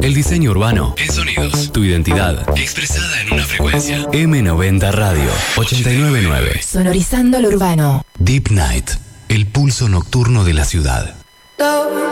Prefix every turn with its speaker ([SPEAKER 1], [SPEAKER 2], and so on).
[SPEAKER 1] El diseño urbano en sonidos. Tu identidad expresada en una frecuencia. M90 Radio 899.
[SPEAKER 2] Sonorizando lo urbano.
[SPEAKER 1] Deep Night, el pulso nocturno de la ciudad.